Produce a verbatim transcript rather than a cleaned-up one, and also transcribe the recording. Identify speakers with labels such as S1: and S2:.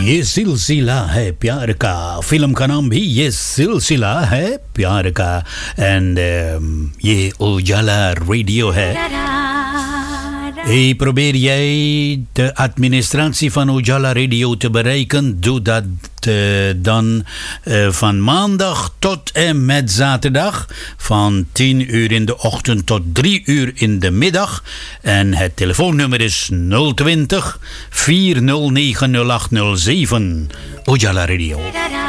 S1: ये सिलसिला है प्यार का. फिल्म का नाम भी ये सिलसिला है प्यार का. En uh, ये उजाला रेडियो है. Hey, probeer jij de administratie van Ujala Radio te bereiken? Doe dat uh, dan uh, van maandag tot en met zaterdag. Van tien uur in de ochtend tot drie uur in de middag. En het telefoonnummer is nul twintig, vier nul negen, nul acht nul zeven. Ujala Radio.